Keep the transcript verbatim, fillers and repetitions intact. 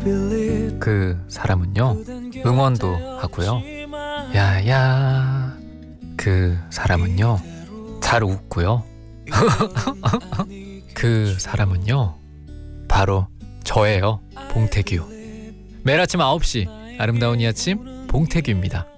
그 사람은요, 응원도 하고요. 야야. 그 사람은요, 잘 웃고요. 그 사람은요, 바로 저예요. 봉태규. 매일 아침 아홉 시 아름다운 이 아침 봉태규입니다.